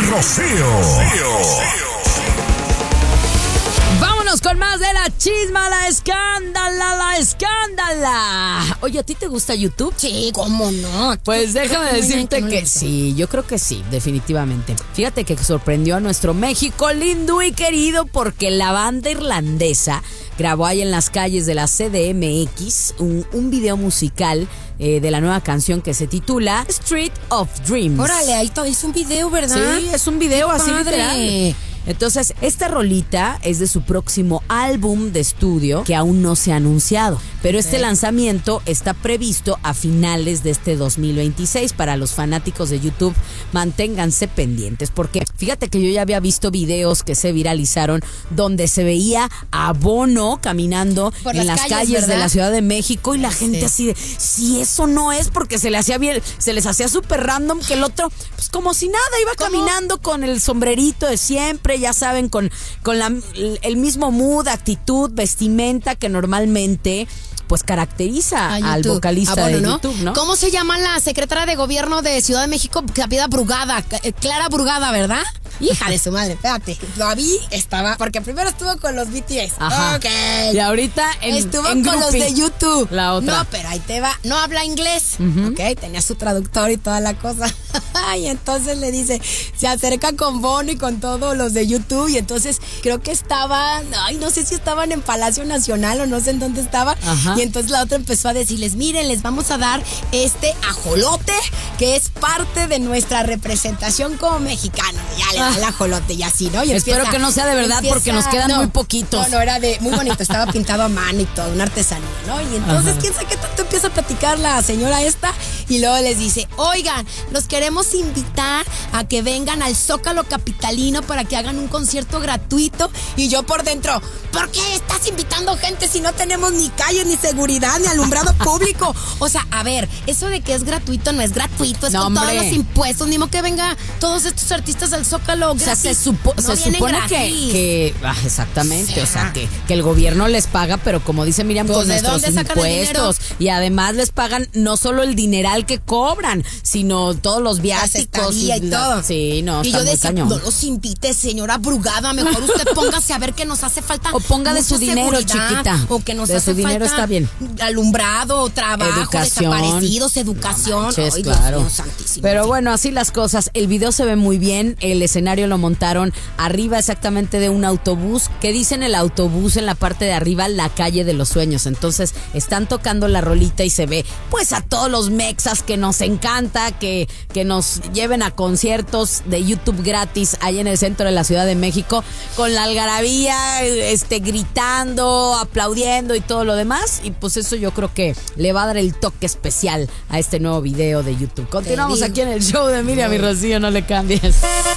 Rocío. Vámonos con más de la chisma, la escándala. Oye, ¿a ti te gusta YouTube? Sí, ¿cómo no? Pues déjame decirte que sí, yo creo que sí, definitivamente. Fíjate que sorprendió a nuestro México lindo y querido porque la banda irlandesa grabó ahí en las calles de la CDMX un video musical de la nueva canción que se titula Street of Dreams. Órale, ahí es un video, ¿verdad? Sí, es un video así padre. literal. Entonces, esta rolita es de su próximo álbum de estudio que aún no se ha anunciado, pero este lanzamiento está previsto a finales de este 2026. Para los fanáticos de YouTube, manténganse pendientes, porque fíjate que yo ya había visto videos que se viralizaron donde se veía a Bono caminando por en las calles de la Ciudad de México y la gente así de, si eso no es, porque se les hacía súper random que el otro, pues como si nada, iba caminando con el sombrerito de siempre, ya saben, con el mismo mood, actitud, vestimenta que normalmente pues caracteriza al vocalista de YouTube, ¿no? ¿Cómo se llama la secretaria de gobierno de Ciudad de México? Capida Brugada, Clara Brugada, ¿verdad? Hija de su madre, espérate. Lo vi, porque primero estuvo con los BTS. Ajá. Ok. Y ahorita estuvo con los de YouTube. La otra. No, pero ahí te va. No habla inglés. Ok, tenía su traductor y toda la cosa. Y entonces le dice, se acerca con Bono y con todos los de YouTube. Y entonces creo que no sé si estaban en Palacio Nacional o no sé en dónde estaban. Ajá. Y entonces la otra empezó a decirles, miren, les vamos a dar este ajolote que es parte de nuestra representación como mexicanos. Ya le da el ajolote y así, ¿no? Y espero que no sea de verdad porque nos quedan muy poquitos. No, era muy bonito, estaba pintado a mano y todo, una artesanía, ¿no? Y entonces, quién sabe qué tanto empieza a platicar la señora esta y luego les dice, oigan, los queremos invitar a que vengan al Zócalo Capitalino para que hagan un concierto gratuito. Y yo por dentro, ¿por qué estás invitando gente si no tenemos ni calles, ni seguridad, ni alumbrado público? O sea, a ver, eso de que es gratuito no es gratuito, es con todos los impuestos, ni modo que venga todos estos artistas al Zócalo gratis. O sea, se supone que exactamente, o sea, que el gobierno les paga, pero como dice Miriam, pues, con nuestros impuestos, y además les pagan no solo el dineral que cobran, sino todos los viáticos y todo. Sí, no, y está yo muy decía, cañón. no los invite, señora Brugada, mejor usted póngase a ver que nos hace falta o ponga de su dinero, chiquita, o que nos de hace su dinero falta está bien. Alumbrado, trabajo, educación, desaparecidos, educación. No manches, ay, claro. Dios mío, santísimo. Pero bueno, así las cosas. El video se ve muy bien. El escenario lo montaron arriba exactamente de un autobús, que dicen el autobús en la parte de arriba, la calle de los sueños. Entonces están tocando la rolita y se ve pues a todos los mexas que nos encanta que nos lleven a conciertos de YouTube gratis ahí en el centro de la Ciudad de México, con la algarabía, gritando, aplaudiendo y todo lo demás. Y pues eso yo creo que le va a dar el toque especial a este nuevo video de YouTube. Continuamos aquí en el show de Miriam y Rocío, no le cambies.